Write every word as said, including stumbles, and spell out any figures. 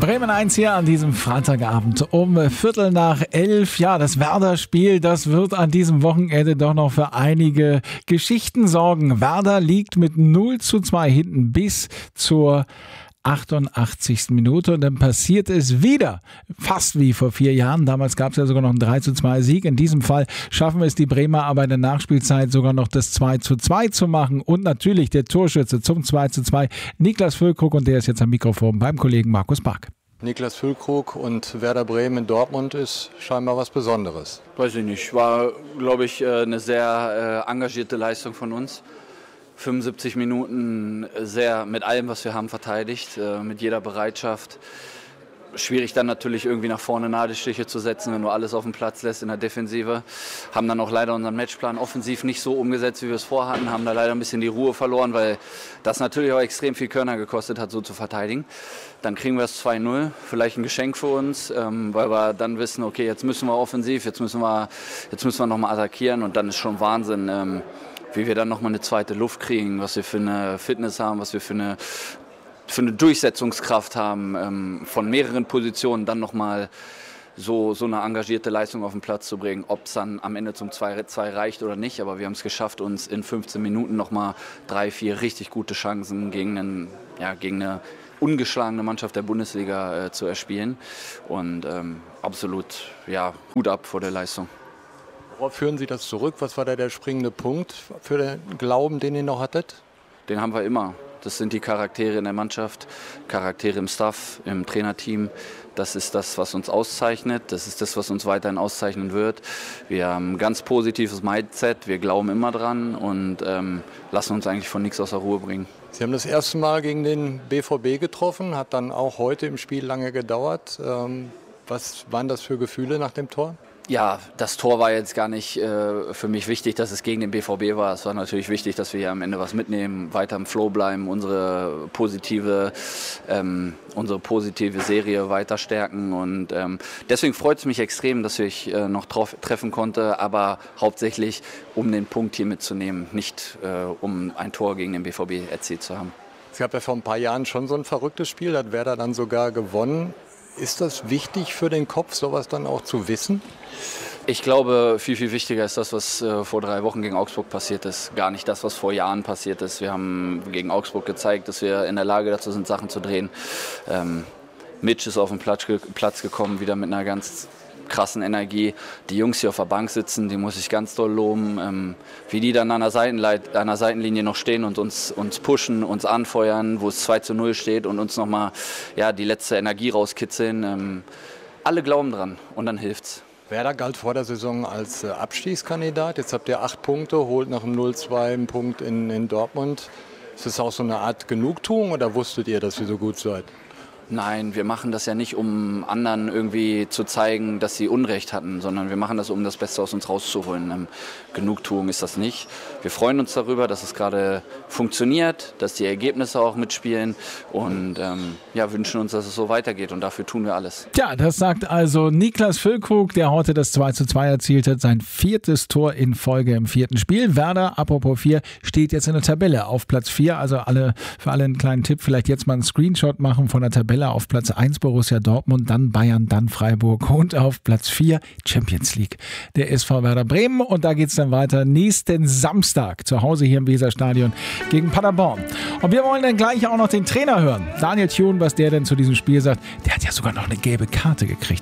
Bremen eins hier an diesem Freitagabend um Viertel nach elf. Ja, das Werder-Spiel, das wird an diesem Wochenende doch noch für einige Geschichten sorgen. Werder liegt mit null zu zwei hinten bis zur achtundachtzigsten Minute und dann passiert es wieder, fast wie vor vier Jahren. Damals gab es ja sogar noch einen drei zu zwei Sieg. In diesem Fall schaffen es die Bremer aber in der Nachspielzeit sogar noch das zwei zu zwei zu machen und natürlich der Torschütze zum zwei zu zwei, Niklas Füllkrug, und der ist jetzt am Mikrofon beim Kollegen Markus Bark. Niklas Füllkrug und Werder Bremen in Dortmund ist scheinbar was Besonderes. Weiß ich nicht, war, glaube ich, eine sehr engagierte Leistung von uns. fünfundsiebzig Minuten sehr mit allem, was wir haben, verteidigt, mit jeder Bereitschaft. Schwierig dann natürlich irgendwie nach vorne Nadelstiche zu setzen, wenn du alles auf dem Platz lässt in der Defensive. Haben dann auch leider unseren Matchplan offensiv nicht so umgesetzt, wie wir es vorhatten. Haben da leider ein bisschen die Ruhe verloren, weil das natürlich auch extrem viel Körner gekostet hat, so zu verteidigen. Dann kriegen wir es zwei null, vielleicht ein Geschenk für uns, ähm, weil wir dann wissen, okay, jetzt müssen wir offensiv, jetzt müssen wir, jetzt müssen wir nochmal attackieren, und dann ist schon Wahnsinn, ähm, wie wir dann nochmal eine zweite Luft kriegen, was wir für eine Fitness haben, was wir für eine, für eine Durchsetzungskraft haben, ähm, von mehreren Positionen dann nochmal so, so eine engagierte Leistung auf den Platz zu bringen. Ob es dann am Ende zum zwei zwei reicht oder nicht, aber wir haben es geschafft, uns in fünfzehn Minuten nochmal drei, vier richtig gute Chancen gegen, einen, ja, gegen eine ungeschlagene Mannschaft der Bundesliga äh, zu erspielen. Und ähm, absolut, ja, Hut ab vor der Leistung. Worauf führen Sie das zurück? Was war da der springende Punkt für den Glauben, den ihr noch hattet? Den haben wir immer. Das sind die Charaktere in der Mannschaft, Charaktere im Staff, im Trainerteam. Das ist das, was uns auszeichnet. Das ist das, was uns weiterhin auszeichnen wird. Wir haben ein ganz positives Mindset. Wir glauben immer dran und ähm, lassen uns eigentlich von nichts aus der Ruhe bringen. Sie haben das erste Mal gegen den B V B getroffen, hat dann auch heute im Spiel lange gedauert. Ähm, was waren das für Gefühle nach dem Tor? Ja, das Tor war jetzt gar nicht äh, für mich wichtig, dass es gegen den B V B war. Es war natürlich wichtig, dass wir hier am Ende was mitnehmen, weiter im Flow bleiben, unsere positive, ähm, unsere positive Serie weiter stärken. Und ähm, deswegen freut es mich extrem, dass ich äh, noch drauf treffen konnte, aber hauptsächlich um den Punkt hier mitzunehmen, nicht äh, um ein Tor gegen den B V B erzielt zu haben. Es gab ja vor ein paar Jahren schon so ein verrücktes Spiel, hat Werder dann sogar gewonnen. Ist das wichtig für den Kopf, sowas dann auch zu wissen? Ich glaube, viel, viel wichtiger ist das, was äh, vor drei Wochen gegen Augsburg passiert ist. Gar nicht das, was vor Jahren passiert ist. Wir haben gegen Augsburg gezeigt, dass wir in der Lage dazu sind, Sachen zu drehen. Ähm, Mitch ist auf den Platz, Platz gekommen, wieder mit einer ganz krassen Energie. Die Jungs hier auf der Bank sitzen, die muss ich ganz doll loben. Ähm, wie die dann an der, Seitenleit, an der Seitenlinie noch stehen und uns, uns pushen, uns anfeuern, wo es zwei zu null steht und uns nochmal, ja, die letzte Energie rauskitzeln. Ähm, alle glauben dran und dann hilft's. Werder galt vor der Saison als Abstiegskandidat. Jetzt habt ihr acht Punkte, holt nach dem null zwei einen Punkt in, in Dortmund. Ist das auch so eine Art Genugtuung oder wusstet ihr, dass ihr so gut seid? Nein, wir machen das ja nicht, um anderen irgendwie zu zeigen, dass sie Unrecht hatten, sondern wir machen das, um das Beste aus uns rauszuholen. Ähm, Genugtuung ist das nicht. Wir freuen uns darüber, dass es gerade funktioniert, dass die Ergebnisse auch mitspielen und ähm, ja, wünschen uns, dass es so weitergeht, und dafür tun wir alles. Ja, das sagt also Niklas Füllkrug, der heute das zwei zu zwei erzielt hat, sein viertes Tor in Folge im vierten Spiel. Werder, apropos vier, steht jetzt in der Tabelle auf Platz vier, also alle, für alle einen kleinen Tipp, vielleicht jetzt mal einen Screenshot machen von der Tabelle. Auf Platz eins Borussia Dortmund, dann Bayern, dann Freiburg und auf Platz vier Champions League der S V Werder Bremen. Und da geht es dann weiter nächsten Samstag zu Hause hier im Weserstadion gegen Paderborn. Und wir wollen dann gleich auch noch den Trainer hören. Daniel Thune, was der denn zu diesem Spiel sagt. Der hat ja sogar noch eine gelbe Karte gekriegt.